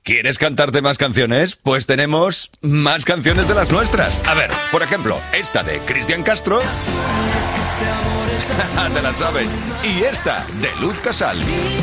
¿Quieres cantarte más canciones? Pues tenemos más canciones de las nuestras. A ver, por ejemplo, esta de Cristian Castro. Te la sabes. Y esta de Luz Casal.